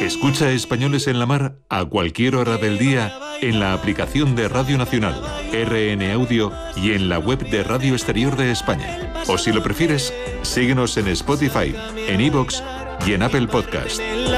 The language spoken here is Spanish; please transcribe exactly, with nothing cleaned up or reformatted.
Escucha Españoles en la Mar a cualquier hora del día en la aplicación de Radio Nacional, R N Audio y en la web de Radio Exterior de España. O si lo prefieres, síguenos en Spotify, en iVoox y en Apple Podcast.